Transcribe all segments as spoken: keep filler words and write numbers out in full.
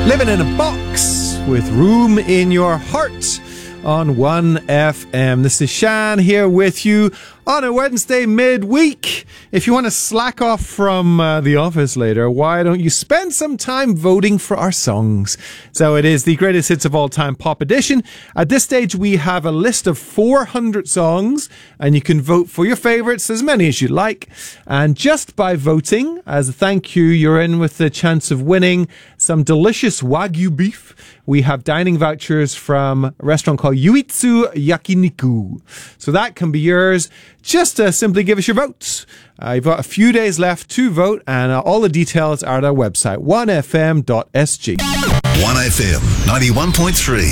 Living in a Box with Room in Your Heart on one F M. This is Shan here with you on a Wednesday midweek. If you want to slack off from uh, the office later, why don't you spend some time voting for our songs? So it is the greatest hits of all time pop edition. At this stage, we have a list of four hundred songs, and you can vote for your favorites, as many as you like. And just by voting, as a thank you, you're in with the chance of winning some delicious Wagyu beef. We have dining vouchers from a restaurant called Yuitsu Yakiniku. So that can be yours. Just uh, simply give us your votes. Uh, you've got a few days left to vote, and uh, all the details are at our website, one f m dot s g. one F M ninety-one point three.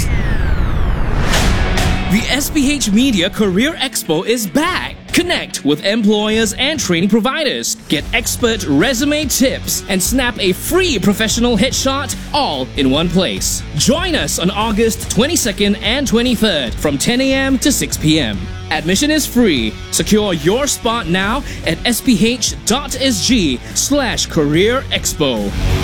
The S B H Media Career Expo is back. Connect with employers and training providers. Get expert resume tips and snap a free professional headshot all in one place. Join us on August twenty-second and twenty-third from ten a.m. to six p.m. Admission is free. Secure your spot now at sbh.sg slash career expo.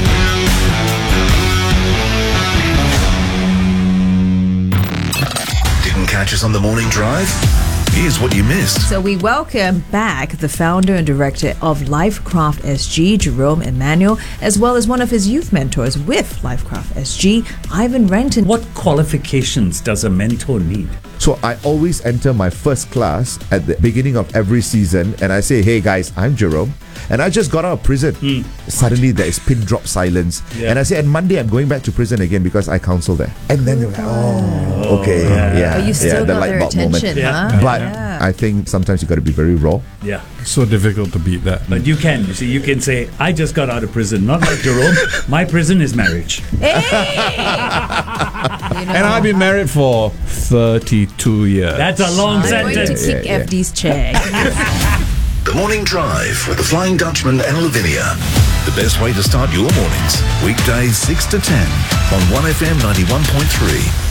Didn't catch us on the morning drive? Here's what you missed. So we welcome back the founder and director of Lifecraft S G, Jerome Emmanuel, as well as one of his youth mentors with Lifecraft S G, Ivan Renton. What qualifications does a mentor need? So I always enter my first class at the beginning of every season, and I say, hey guys, I'm Jerome, and I just got out of prison. Mm. Suddenly there is pin drop silence. Yeah. And I say, and Monday I'm going back to prison again because I counsel there. And then they're like, oh, okay. Yeah. yeah Oh, you still yeah, got the light their bulb attention, moment. huh? Yeah. But yeah. I think sometimes you got to be very raw. Yeah. So difficult to beat that. But you can. You see, you can say, I just got out of prison. Not like Jerome. My prison is marriage. Hey! You know, And I've been married for thirty-two years. That's a long I'm going to sentence. kick Yeah, yeah. F D's chair. The Morning Drive with the Flying Dutchman and Lavinia. The best way to start your mornings. Weekdays six to ten on one F M ninety-one point three.